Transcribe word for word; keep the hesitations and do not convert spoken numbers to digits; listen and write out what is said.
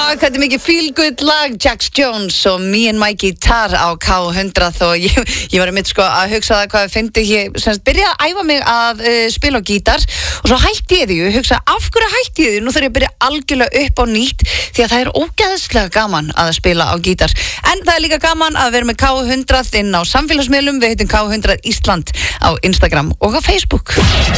lag, þetta er mikið feel good lag, Jax Jones og Me and My Guitar á K hundrað og ég, ég var einmitt sko að hugsa það hvað ég fyndi, ég semst byrjaði að æfa mig að uh, spila á gítar og svo hætti ég því og hugsa af hverju hætti ég því, nú þarf ég að byrja algjörlega upp á nýtt því að það er ógeðslega gaman að spila á gítar, en það er líka gaman að vera með K hundrað inn á samfélagsmiðlum, við heitum K hundrað Ísland á Instagram og á Facebook.